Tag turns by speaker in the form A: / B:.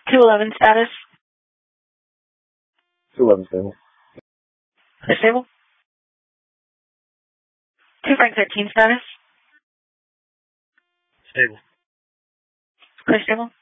A: 211 status.
B: 211 stable.
A: Clear stable. 2 Frank 13 status.
B: Stable.
A: Clear stable.